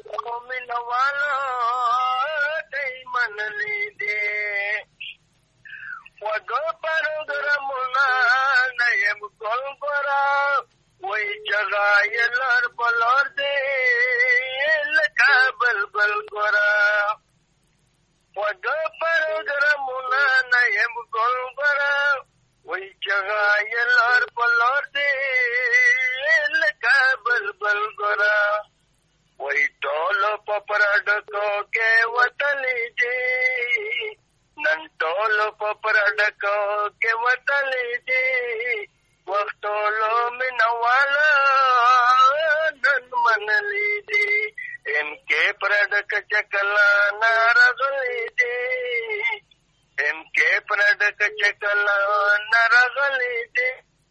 مینوالا دی منلی دی وگو پروگرامونا نیم گل گورا وی جگای لر بلور دی لکا بلبل گورا وگو پروگرامونا نیم گل گورا وی جگای لر بلور دی لکا بلبل گورا وی ټولو په پردکو کې وتلی دي نن ټولو په پردکو کې وتلی دي وختولو مینوالا نن منلی دي ان کې پردک چکلا نارغلی دي ان کې پردک چکلا نارغلی دي.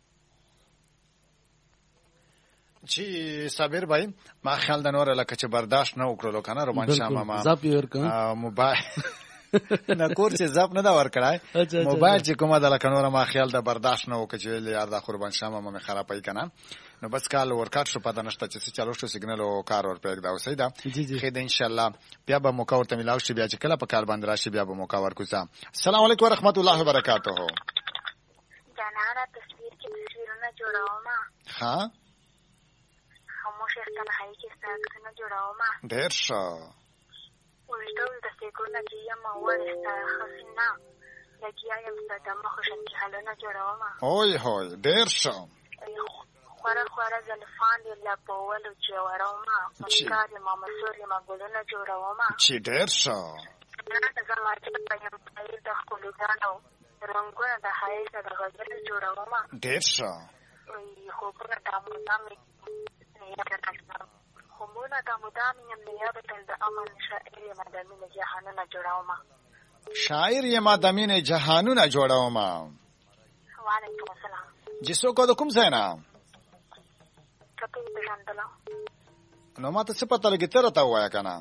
جی صابر بھائی ما خیال د نور لکه چې برداشت نه وکړلو کنه رومان شاه ماما زاپ یې ورکړ موبایل نه کور چې زاپ نه دا ورکړای موبایل چې کومه د لکه نور ما خیال د برداشت نه وکړ چې یار د قربان شاه ماما مې خرابای کنه نو بس کال ورکات شو پته نشته چې چالو شو سیګنل او کار ور پېګ دا وسیدا خیر ان شاء الله بیا به موقع ورته ملاو شي بیا چې کله په کار باندې راشي بیا به موقع ورکوسا. السلام علیکم ورحمت الله وبرکاتہ. جنانه تصویرونه جوړوم ها خاموش تنهایی کې ستاسو جوړوم ډېر ښه ولټول د سیګونه چې یم ورسته خفینا لکه یم ستاسو خوشن کې حالونه جوړوم اوی هوی ډېر ښه خورا زلفان دی لا په ولو چې وروم منکار ما مسور ما ګلونه جوړوم چې ډېر ښه نه زما چې په یم د خپلګانو رنگونه د حایل د غزل جوړوم ډېر ښه خو په تاسو نامې همونه د مدام نیابه د امن شاعر مدامین جهانونه جوړوم شاعر یم مدامین جهانونه جوړوم. وعلیکم السلام. جسو کو د کوم ځای نه کته پیژندلو نو ماته څه پته لګی تر ته وایا کنه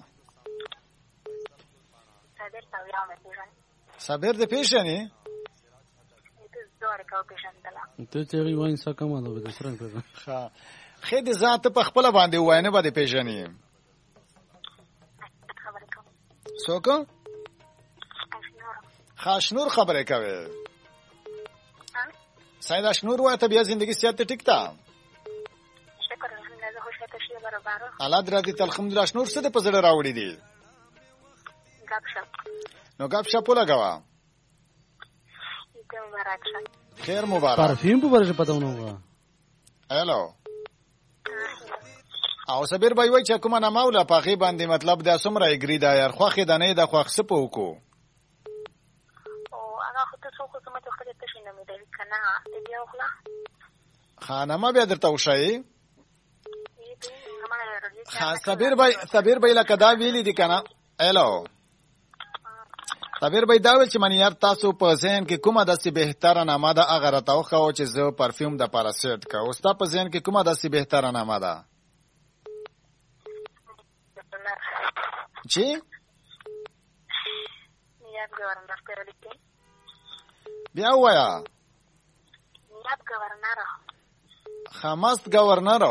صابر تا ویا مې پیژن صابر دې پیژنې ته چې وایي څه کومه ده د سرنګ په ها خې دې ذات په خپل باندې وای نه باندې پیژنې څوک خاشنور خبره کوي سید اشنور وای ته بیا زندگی سیاست ټیک تا شکر الحمدلله خوش ته شی برابر الله دې راځي الحمدلله اشنور څه دې په زړه راوړي دي غاب شپ نو غاب شپ لګوا خیر مبارک پرفیوم په ورشه پتاونه هوا الو او صابر بھائی وای چې کومه نه مولا پاخي باندې مطلب د اسمره اګری دا یار خوخه د نه د خوخ سپو کو او هغه خو ته څو څه مته خپل ته شي نه مې دی کنه دې یو خلا خانه ما بیا درته وشي صابر بھائی لکه دا ویلي دي کنه الو صابر بھائی دا ویل چې من یار تاسو په ذهن کې کومه داسې بهتره نامه ده هغه راته خو چې زه پرفیوم د پاراسیټ کا او ستا په ذهن کې کومه داسې بهتره نامه ده جی نیاب گورنر پرلیکي بیا وایا نیاب گورنر خامست گورنر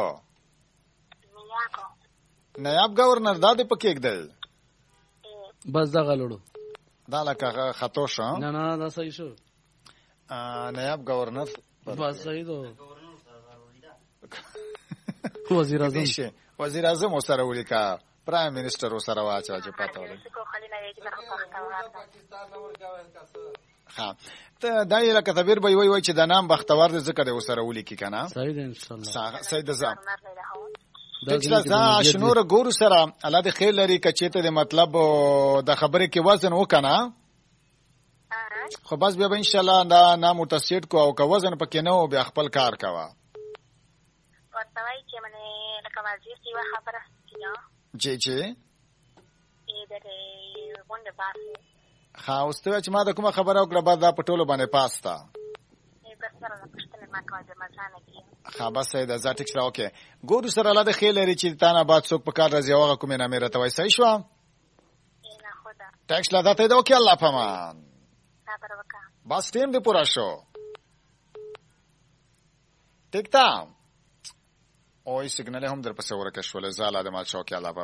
نیاب گورنر دا دې پکې کېږي بس دا غلړو دا لکه خطو شو نه دا صحیح شو نیاب گورنر بس صحیح دو وزیر اعظم وزیر اعظم سره ولیکا پرایم منسٹر سره واچو چې پاتې ولې ها ته دا یې لکه تعبیر به وای چې د نام بختور د ذکر یې سره ولیکي کنه صحیح ده ان شاء الله سید زم دغه ځا شنور ګور سره الله دې خیر لري کچته د مطلب د خبرې کې وزن وکنه خو بس بیا ان شاء الله دا نام متصید کو او کو وزن پکې نه او بیا خپل کار کوا ورته وای چې منه لکه وزیر کی خبره جی جی دې غونډه باندې ها اوسته چې ما د کومه خبره وکړه بعد دا پټولو باندې پاستا ها بس دا ذاتک سره اوکې ګورو سره الله د خیر لري چې تانه بعد څوک په کار راځي هغه کومه نه مې راته وای صحیح شو نه خدا ټیکس لا دته دا اوکې الله پامان بس ټیم دې پورا شو ټیک تا او سیګنال هم در پسې ورکه شولې زاله د مال شوکه الله